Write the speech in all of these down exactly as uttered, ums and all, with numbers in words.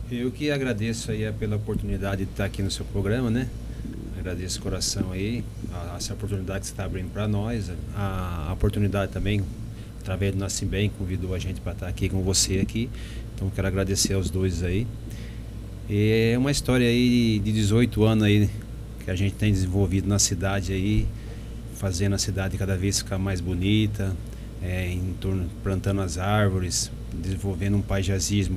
Eu que agradeço aí pela oportunidade de estar aqui no seu programa, né? Agradeço o coração aí, a, essa oportunidade que você está abrindo para nós, a, a oportunidade também, através do Nasce Bem, convidou a gente para estar aqui com você aqui, então quero agradecer aos dois aí. E é uma história aí de dezoito anos aí, que a gente tem desenvolvido na cidade aí, fazendo a cidade cada vez ficar mais bonita, é, em torno, plantando as árvores, desenvolvendo um paisagismo,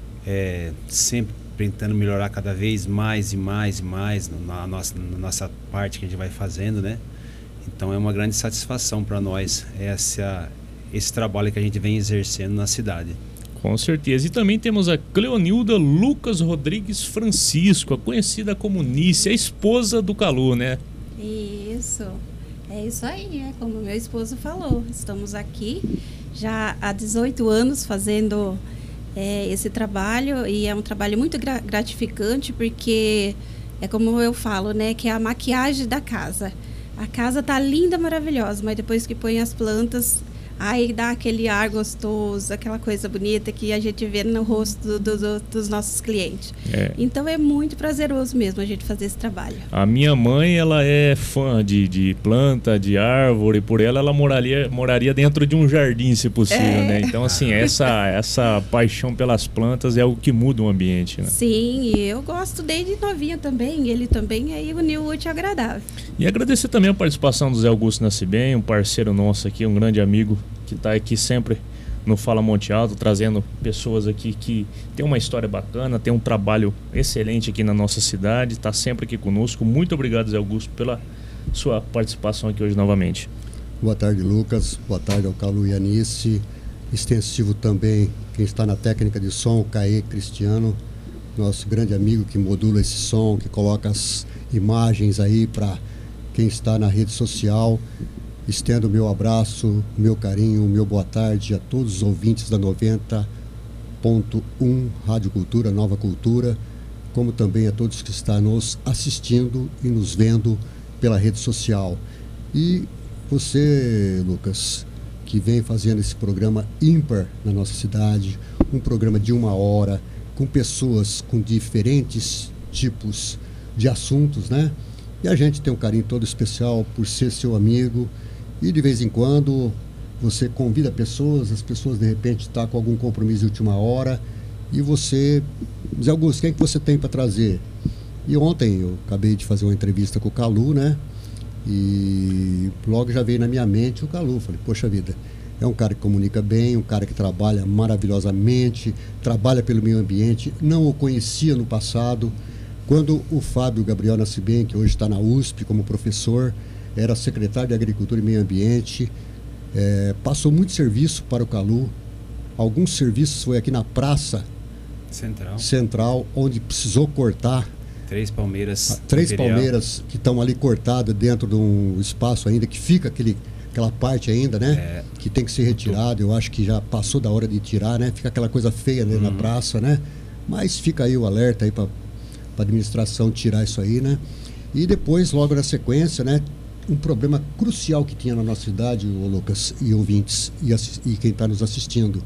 é, sempre tentando melhorar cada vez mais e mais e mais na nossa, na nossa parte que a gente vai fazendo, né? Então é uma grande satisfação para nós essa, esse trabalho que a gente vem exercendo na cidade. Com certeza. E também temos a Cleonilda Lucas Rodrigues Francisco, a conhecida como Nice, a esposa do Calu, né? Isso, é isso aí, é como meu esposo falou. Estamos aqui já há dezoito anos fazendo é, esse trabalho, e é um trabalho muito gra- gratificante, porque é como eu falo, né, que é a maquiagem da casa. A casa tá linda, maravilhosa, mas depois que põe as plantas, aí dá aquele ar gostoso, aquela coisa bonita que a gente vê no rosto do, do, dos nossos clientes. É. Então é muito prazeroso mesmo a gente fazer esse trabalho. A minha mãe, ela é fã de, de planta, de árvore, por ela ela moraria, moraria dentro de um jardim, se possível, é. né? Então, assim, essa, essa paixão pelas plantas é algo que muda o ambiente, né? Sim, e eu gosto desde novinha também, ele também, aí uniu o útil ao agradável. E agradecer também a participação do Zé Augusto Nasce Bem, um parceiro nosso aqui, um grande amigo, que está aqui sempre no Fala Monte Alto, trazendo pessoas aqui que tem uma história bacana, tem um trabalho excelente aqui na nossa cidade, está sempre aqui conosco. Muito obrigado, Zé Augusto, pela sua participação aqui hoje novamente. Boa tarde, Lucas. Boa tarde ao Calu e Anice. Extensivo também quem está na técnica de som, o Caê Cristiano, nosso grande amigo que modula esse som, que coloca as imagens aí para quem está na rede social. Estendo o meu abraço, o meu carinho, o meu boa tarde a todos os ouvintes da noventa ponto um Rádio Cultura, Nova Cultura, como também a todos que estão nos assistindo e nos vendo pela rede social. E você, Lucas, que vem fazendo esse programa ímpar na nossa cidade, um programa de uma hora, com pessoas com diferentes tipos de assuntos, né? E a gente tem um carinho todo especial por ser seu amigo. E de vez em quando você convida pessoas, as pessoas de repente estão com algum compromisso de última hora, e você diz: Augusto, quem é que você tem para trazer? E ontem eu acabei de fazer uma entrevista com o Calu, né? E logo já veio na minha mente o Calu. Falei, poxa vida, é um cara que comunica bem, um cara que trabalha maravilhosamente, trabalha pelo meio ambiente. Não o conhecia no passado, quando o Fábio Gabriel Nasce Bem, que hoje está na U S P como professor, era secretário de Agricultura e Meio Ambiente, é, passou muito serviço para o Calu. Alguns serviços foi aqui na Praça Central, Central onde precisou cortar. Três palmeiras. Três imperial. palmeiras que estão ali cortadas dentro de um espaço ainda, que fica aquele, aquela parte ainda, né? É, que tem que ser retirado. Eu acho que já passou da hora de tirar, né? Fica aquela coisa feia ali uhum. na praça, né? Mas fica aí o alerta aí para a administração tirar isso aí, né? E depois, logo na sequência, né? Um problema crucial que tinha na nossa cidade, o Lucas e ouvintes, e, e quem está nos assistindo,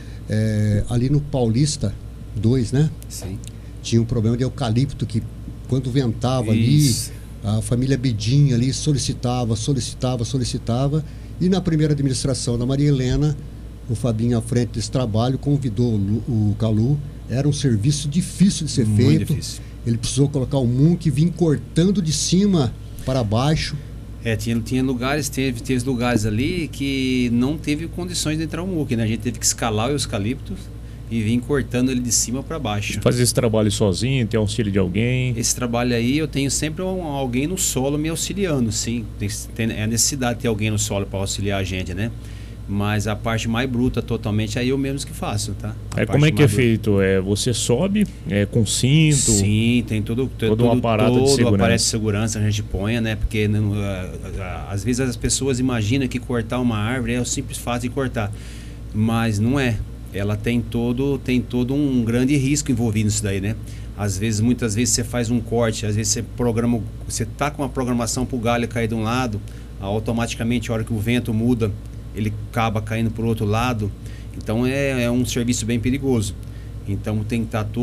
é, ali no Paulista dois, né? Sim. Tinha um problema de eucalipto que, quando ventava Isso. ali, a família Bedinha ali solicitava, solicitava, solicitava, e na primeira administração da Maria Helena, o Fabinho à frente desse trabalho convidou o, o Calu. Era um serviço difícil de ser Muito feito. Difícil. Ele precisou colocar o muque, vir cortando de cima para baixo. É, tinha, tinha lugares, teve, teve lugares ali que não teve condições de entrar o muque, né? A gente teve que escalar o eucalipto e vir cortando ele de cima para baixo. Fazer esse trabalho sozinho, ter auxílio de alguém? Esse trabalho aí eu tenho sempre um, alguém no solo me auxiliando, sim. Tem, tem, é necessidade de ter alguém no solo para auxiliar a gente, né? Mas a parte mais bruta totalmente é eu mesmo que faço, tá? A é, como é que é bruta. feito? É, você sobe é, com cinto? Sim, tem todo, todo, todo um aparato todo de segurança. aparato de segurança que a gente põe, né? Porque não, uh, uh, às vezes as pessoas imaginam que cortar uma árvore é o simples fato de cortar, mas não é. Ela tem todo, tem todo um grande risco envolvido nisso daí, né? Às vezes, muitas vezes você faz um corte, às vezes você programa, você tá com uma programação para o galho cair de um lado, automaticamente a hora que o vento muda, ele acaba caindo para o outro lado. Então é, é um serviço bem perigoso. Então tem que estar